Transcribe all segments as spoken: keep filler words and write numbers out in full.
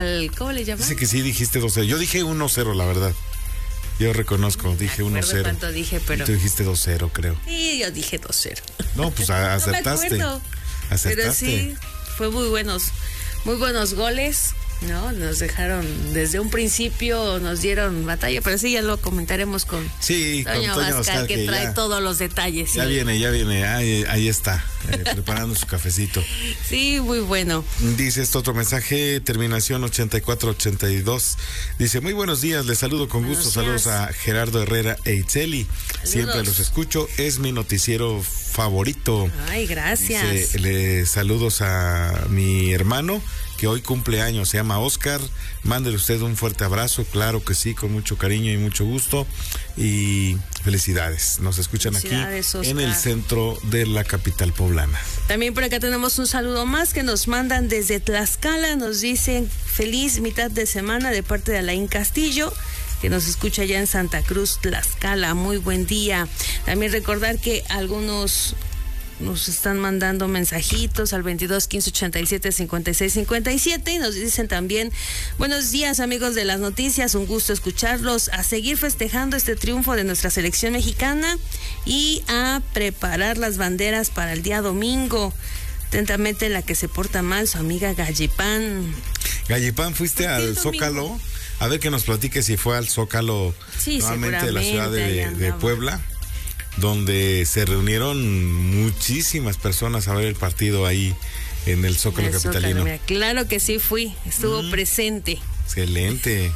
¿Cómo le llaman? Dice que sí dijiste dos cero. Yo dije uno cero, la verdad. Yo reconozco, dije uno cero. ¿Cuánto dije? Pero... Y tú dijiste dos cero, creo. Sí, yo dije dos cero. No, pues a, acertaste. No me acuerdo. Acertaste. Pero sí, fue muy buenos, muy buenos goles, ¿no? Nos dejaron, desde un principio nos dieron batalla, pero sí, ya lo comentaremos con sí, Toño con Toño Bascal, que, que trae ya, todos los detalles. Ya sí. viene, ya viene, ahí, ahí está, eh, preparando su cafecito. Sí, muy bueno. Dice este otro mensaje, terminación ochenta y cuatro ochenta y dos. Dice, muy buenos días, les saludo con buenos gusto, días. Saludos a Gerardo Herrera e Itzeli. Siempre los escucho, es mi noticiero favorito. Ay, gracias. Dice, le saludos a mi hermano, que hoy cumple años, se llama Oscar. Mándele usted un fuerte abrazo, claro que sí, con mucho cariño y mucho gusto. Y felicidades. Nos escuchan felicidades, aquí Oscar, en el centro de la capital poblana. También por acá tenemos un saludo más que nos mandan desde Tlaxcala. Nos dicen feliz mitad de semana de parte de Alain Castillo, que nos escucha allá en Santa Cruz, Tlaxcala. Muy buen día. También recordar que algunos nos están mandando mensajitos al veintidós quince ochenta y siete cincuenta y seis cincuenta y siete y nos dicen también, buenos días amigos de las noticias, un gusto escucharlos, a seguir festejando este triunfo de nuestra selección mexicana y a preparar las banderas para el día domingo. Atentamente la que se porta mal, su amiga Gallipán. Gallipán, ¿fuiste al Zócalo? A ver que nos platique si fue al Zócalo, sí, nuevamente de la ciudad de, de Puebla, donde se reunieron muchísimas personas a ver el partido ahí en el Zócalo el capitalino. Zócalo, mira, claro que sí fui, estuvo mm. presente. Excelente.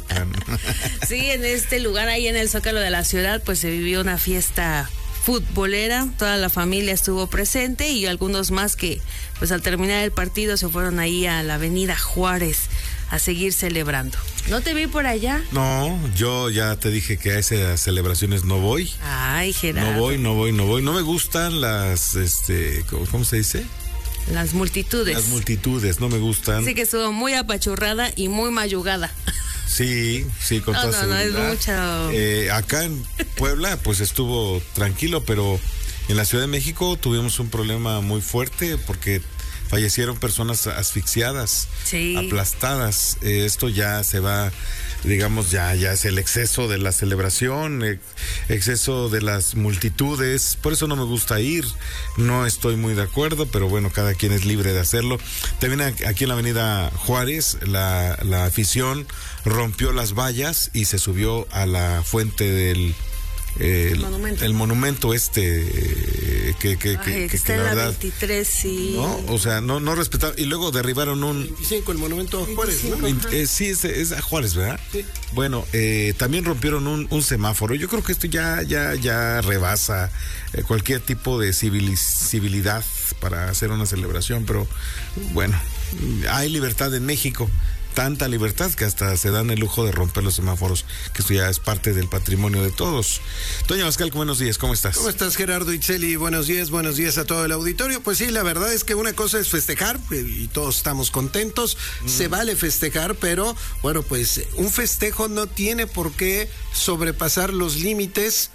Sí, en este lugar, ahí en el Zócalo de la ciudad, pues se vivió una fiesta futbolera, toda la familia estuvo presente y algunos más que pues al terminar el partido se fueron ahí a la avenida Juárez a seguir celebrando. ¿No te vi por allá? No, yo ya te dije que a esas celebraciones no voy. Ay, Gerardo. No voy, no voy, no voy. No me gustan las, este, ¿cómo se dice? Las multitudes. Las multitudes, no me gustan. Sí que estuvo muy apachurrada y muy mayugada. Sí, sí, con no, toda no, seguridad. No, es mucho. Eh, acá en Puebla, pues estuvo tranquilo, pero en la Ciudad de México tuvimos un problema muy fuerte porque fallecieron personas asfixiadas, sí. aplastadas. Eh, esto ya se va, digamos, ya, ya es el exceso de la celebración, eh, exceso de las multitudes. Por eso no me gusta ir, no estoy muy de acuerdo, pero bueno, cada quien es libre de hacerlo. También aquí en la avenida Juárez, la, la afición rompió las vallas y se subió a la fuente del Eh, el, monumento. el monumento este eh, que, que, Ay, que, que, está que en la la verdad, veintitrés, sí. ¿no? O sea, no, no respetaron y luego derribaron un veinticinco, el monumento a Juárez, ¿no? Eh, sí, es, es a Juárez, ¿verdad? Sí. Bueno, eh, también rompieron un, un semáforo. Yo creo que esto ya, ya, ya rebasa eh, cualquier tipo de civil, civilidad para hacer una celebración, pero bueno, hay libertad en México. Tanta libertad que hasta se dan el lujo de romper los semáforos, que esto ya es parte del patrimonio de todos. Toño Bascal, buenos días, ¿cómo estás? ¿Cómo estás, Gerardo Itzeli? Buenos días, buenos días a todo el auditorio. Pues sí, la verdad es que una cosa es festejar, y todos estamos contentos, mm. se vale festejar, pero bueno, pues un festejo no tiene por qué sobrepasar los límites.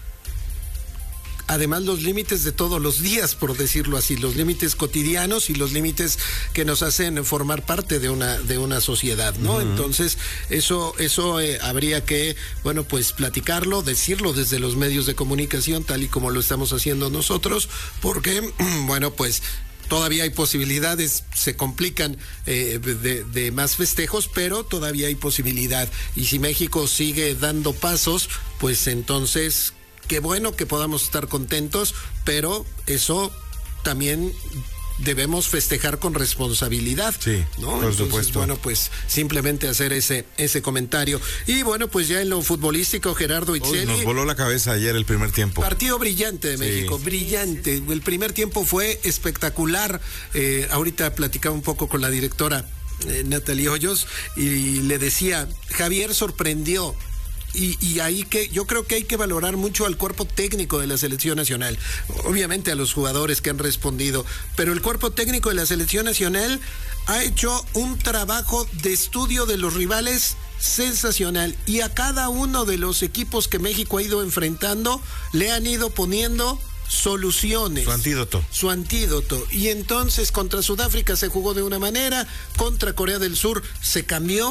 Además, los límites de todos los días, por decirlo así, los límites cotidianos y los límites que nos hacen formar parte de una de una sociedad, ¿no? Uh-huh. Entonces, eso eso eh, habría que, bueno, pues platicarlo, decirlo desde los medios de comunicación, tal y como lo estamos haciendo nosotros, porque, bueno, pues todavía hay posibilidades, se complican eh, de, de más festejos, pero todavía hay posibilidad. Y si México sigue dando pasos, pues entonces qué bueno que podamos estar contentos, pero eso también debemos festejar con responsabilidad. Sí, ¿no? por Entonces, supuesto. Bueno, pues simplemente hacer ese ese comentario. Y bueno, pues ya en lo futbolístico, Gerardo Itzeli. Nos voló la cabeza ayer el primer tiempo. Partido brillante de México, sí. brillante. El primer tiempo fue espectacular. Eh, ahorita platicaba un poco con la directora eh, Natalie Hoyos y le decía, Javier sorprendió. Y, y ahí que yo creo que hay que valorar mucho al cuerpo técnico de la selección nacional, obviamente a los jugadores que han respondido, pero el cuerpo técnico de la selección nacional ha hecho un trabajo de estudio de los rivales sensacional y a cada uno de los equipos que México ha ido enfrentando le han ido poniendo soluciones. Su antídoto. Su antídoto. Y entonces contra Sudáfrica se jugó de una manera, contra Corea del Sur se cambió.